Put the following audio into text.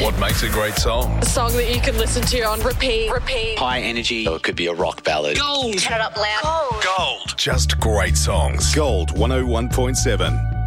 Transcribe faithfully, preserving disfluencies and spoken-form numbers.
What makes a great song? A song that you can listen to on repeat, repeat. High energy, or it could be a rock ballad. Gold. Turn it up loud. Gold. Gold. Just great songs. Gold one oh one point seven.